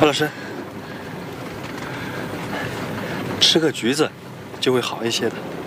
何老师，吃个橘子就会好一些的。